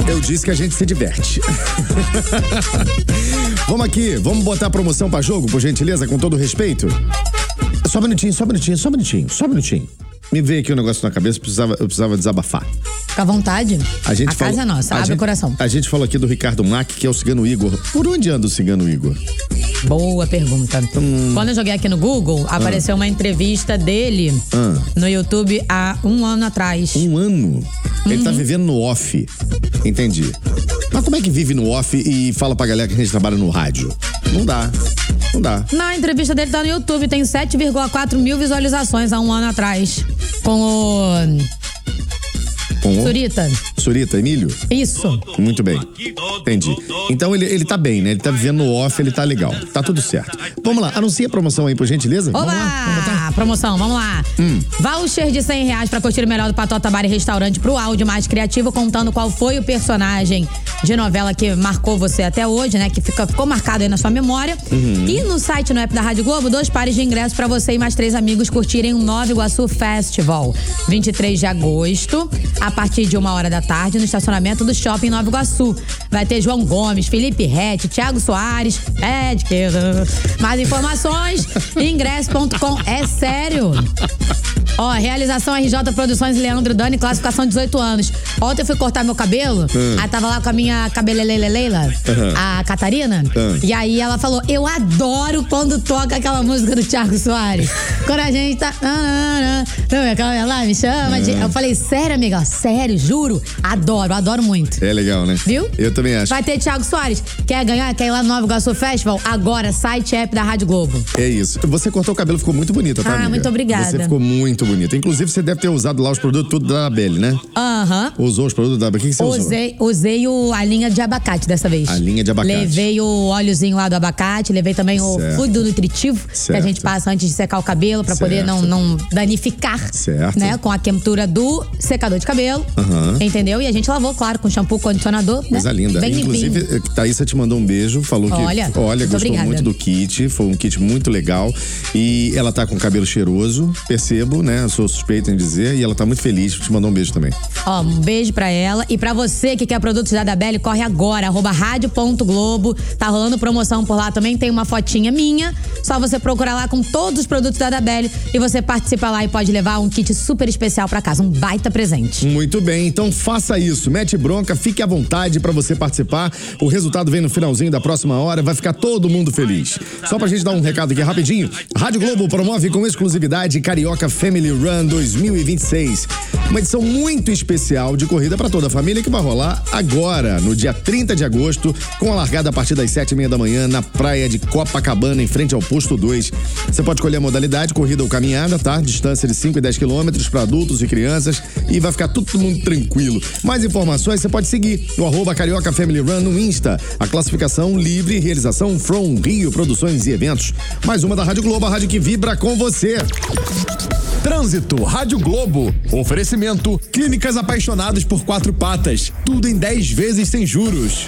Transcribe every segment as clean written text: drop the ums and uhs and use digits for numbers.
Eu disse que a gente se diverte. Vamos aqui, vamos botar a promoção pra jogo, por gentileza, com todo respeito? Só um minutinho. Me veio aqui um negócio na cabeça, eu precisava desabafar. Fica à vontade. A casa é nossa, abre o coração. A gente falou aqui do Ricardo Mack, que é o Cigano Igor. Por onde anda o Cigano Igor? Boa pergunta. Quando eu joguei aqui no Google, apareceu uma entrevista dele no YouTube há 1 ano atrás. 1 ano? Ele tá vivendo no off. Entendi. Mas como é que vive no off e fala pra galera que a gente trabalha no rádio? Não dá. Na entrevista dele tá no YouTube, tem 7,4 mil visualizações há 1 ano atrás. Com o Surita, Emílio? Isso. Muito bem. Entendi. Então ele tá bem, né? Ele tá vivendo no off, ele tá legal. Tá tudo certo. Vamos lá, anuncia a promoção aí, por gentileza. Oba! Vamos lá. Promoção, vamos lá. Voucher de R$100 pra curtir o melhor do Patota Bar e Restaurante pro áudio mais criativo, contando qual foi o personagem de novela que marcou você até hoje, né? Que ficou marcado aí na sua memória. E no site, no app da Rádio Globo, 2 pares de ingressos pra você e mais 3 amigos curtirem o Nova Iguaçu Festival. 23 de agosto, a partir de 1h da tarde, no estacionamento do Shopping Nova Iguaçu. Vai ter João Gomes, Felipe Rett, Thiago Soares, mais informações, ingresso.com. É sério. Ó, realização RJ Produções e Leandro Dani, classificação 18 anos. Ontem eu fui cortar meu cabelo, aí tava lá com a minha cabeleleila, a Catarina, e aí ela falou, eu adoro quando toca aquela música do Thiago Soares. Quando a gente tá... Lá, me chama de... Eu falei, sério, amiga? Sério, juro. Adoro muito. É legal, né? Viu? Eu também acho. Vai ter Thiago Soares. Quer ganhar? Quer ir lá no Nova Iguaçu Festival? Agora, site app da Rádio Globo. É isso. Você cortou o cabelo, ficou muito bonita, tá, amiga? Muito obrigada. Você ficou muito bonita. Inclusive, você deve ter usado lá os produtos tudo da Abelli, né? Usou os produtos da Abelli. O que você usei a linha de abacate dessa vez. A linha de abacate. Levei o óleozinho lá do abacate, levei também o fluido nutritivo que a gente passa antes de secar o cabelo pra poder não danificar, né? Com a quentura do secador de cabelo, entendeu? E a gente lavou, claro, com shampoo, condicionador, né? Coisa linda. Bem inclusive, limpinho. Thaísa te mandou um beijo, falou que gostou obrigada. muito do kit, foi um kit muito legal e ela tá com cabelo cheiroso, percebo, né? Eu sou suspeita em dizer, e ela tá muito feliz, te mandou um beijo também. Ó, um beijo pra ela. E pra você que quer produtos da Dabelli, corre agora, @radio.globo. Tá rolando promoção por lá também, tem uma fotinha minha. Só você procurar lá com todos os produtos da Dabelli e você participa lá e pode levar um kit super especial pra casa, um baita presente. Muito bem, então faça isso, mete bronca, fique à vontade pra você participar. O resultado vem no finalzinho da próxima hora, vai ficar todo mundo feliz. Só pra gente dar um recado aqui rapidinho, Rádio Globo promove com exclusividade Carioca Family Run 2026. Uma edição muito especial de corrida para toda a família que vai rolar agora, no dia 30 de agosto, com a largada a partir das 7h30 da manhã na praia de Copacabana, em frente ao posto 2. Você pode escolher a modalidade, corrida ou caminhada, tá? Distância de 5 e 10 quilômetros para adultos e crianças e vai ficar todo mundo tranquilo. Mais informações você pode seguir no @Carioca Family Run no Insta. A classificação livre, realização From Rio Produções e Eventos. Mais uma da Rádio Globo, a rádio que vibra com você. Trânsito, Rádio Globo. Oferecimento, Clínicas Apaixonadas por 4 Patas. Tudo em 10 vezes sem juros.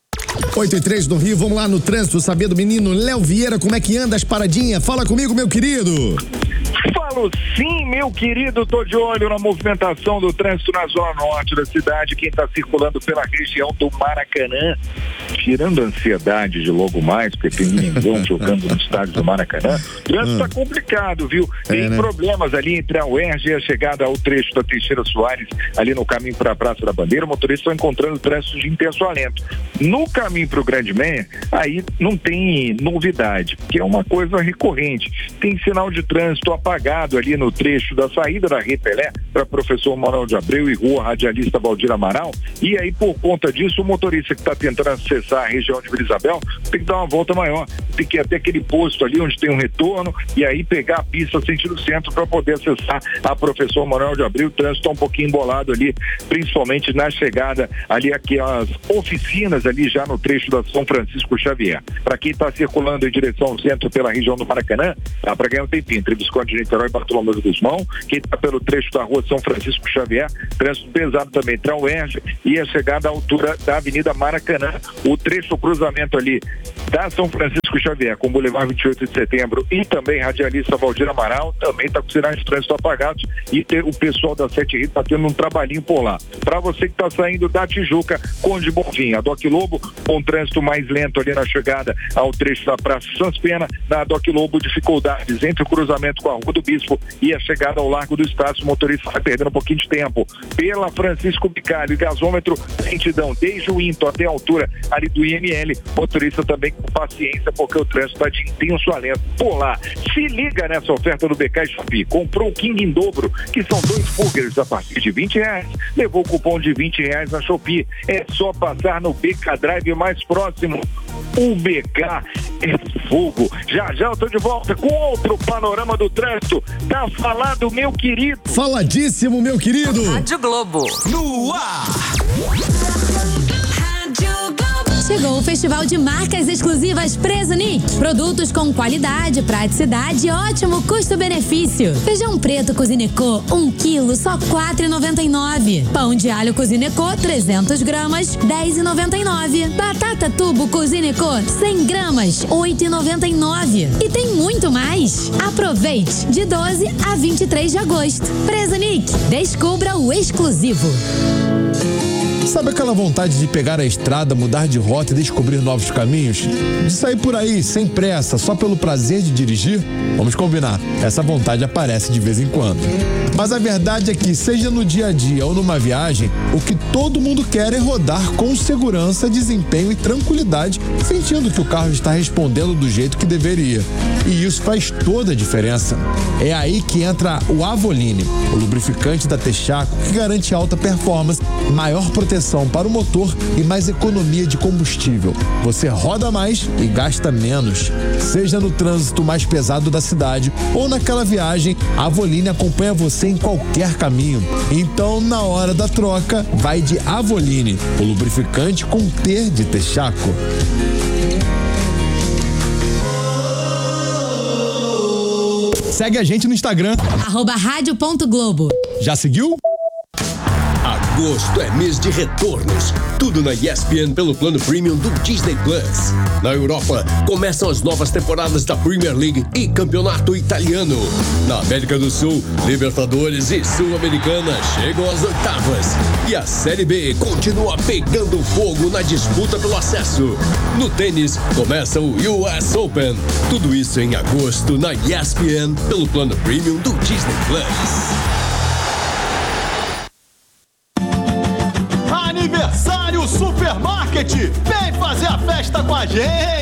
8h03 no Rio, vamos lá no trânsito saber do menino Léo Vieira, como é que anda as paradinhas? Fala comigo, meu querido. Falo sim, meu querido, tô de olho na movimentação do trânsito na zona norte da cidade, quem tá circulando pela região do Maracanã, tirando a ansiedade de logo mais, porque tem ninguém jogando no estádio do Maracanã, o trânsito tá complicado, viu? Tem problemas ali entre a UERJ e a chegada ao trecho da Teixeira Soares, ali no caminho para a Praça da Bandeira, o motorista está encontrando trânsito de intenso alento. No caminho para o Grande Meia, aí não tem novidade, porque é uma coisa recorrente. Tem sinal de trânsito apagado ali no trecho da saída da Repelé para Professor Manuel de Abreu e Rua Radialista Valdir Amaral, e aí por conta disso o motorista que está tentando acessar a região de Vila Isabel tem que dar uma volta maior, tem que ir até aquele posto ali onde tem um retorno e aí pegar a pista sentido centro para poder acessar a Professor Manuel de Abreu. O trânsito está um pouquinho embolado ali, principalmente na chegada ali aquelas oficinas ali já no trecho da São Francisco Xavier. Para quem está circulando em direção ao centro pela região do Maracanã, dá para ganhar um tempinho entre Visconde de Niterói e Bartolomeu de Guzmão. Quem está pelo trecho da rua São Francisco Xavier, trânsito pesado também, entre a UERJ e a chegada à altura da Avenida Maracanã. O trecho do cruzamento ali da São Francisco Xavier com o Boulevard 28 de Setembro e também Radialista Valdir Amaral também está com sinais de trânsito apagados e o pessoal da Sete Rios está tendo um trabalhinho por lá. Para você que está saindo da Tijuca, Conde Bonfim, a Doc Lobo, com trânsito mais lento ali na chegada ao trecho da Praça Sans Pena, na Doc Lobo, dificuldades entre o cruzamento com a Rua do Bispo e a chegada ao Largo do Estácio, o motorista vai perdendo um pouquinho de tempo. Pela Francisco Bicalho, gasômetro, lentidão desde o Into até a altura ali do IML, motorista também com paciência, porque o trânsito está de intenso alento por lá. Se liga nessa oferta do BK Shopee, comprou o King em dobro, que são 2 burgers a partir de R$20, levou o cupom de R$20 na Shopee, é só passar no BK Drive mais próximo. O BK é fogo. Já já eu tô de volta com outro panorama do trânsito. Tá falado, meu querido. Faladíssimo, meu querido. Rádio Globo no ar. Chegou o Festival de Marcas Exclusivas Prezunic. Produtos com qualidade, praticidade e ótimo custo-benefício. Feijão preto Cozinecô, 1 quilo, só R$ 4,99. Pão de alho Cozinecô, 300 gramas, R$ 10,99. Batata tubo Cozinecô, 100 gramas, R$ 8,99. E tem muito mais. Aproveite de 12 a 23 de agosto. Prezunic, descubra o exclusivo. Sabe aquela vontade de pegar a estrada, mudar de rota e descobrir novos caminhos? De sair por aí, sem pressa, só pelo prazer de dirigir? Vamos combinar, essa vontade aparece de vez em quando. Mas a verdade é que, seja no dia a dia ou numa viagem, o que todo mundo quer é rodar com segurança, desempenho e tranquilidade, sentindo que o carro está respondendo do jeito que deveria. E isso faz toda a diferença. É aí que entra o Avoline, o lubrificante da Texaco, que garante alta performance, maior proteção para o motor e mais economia de combustível. Você roda mais e gasta menos. Seja no trânsito mais pesado da cidade ou naquela viagem, a Avoline acompanha você em qualquer caminho. Então, na hora da troca, vai de Avoline, o lubrificante com T de Texaco. Segue a gente no Instagram. @radio.globo. Já seguiu? Agosto é mês de retornos. Tudo na ESPN pelo plano premium do Disney Plus. Na Europa, começam as novas temporadas da Premier League e Campeonato Italiano. Na América do Sul, Libertadores e Sul-Americana chegam às oitavas. E a Série B continua pegando fogo na disputa pelo acesso. No tênis, começa o US Open. Tudo isso em agosto na ESPN pelo plano premium do Disney Plus. Aniversário Supermarket! Vem fazer a festa com a gente!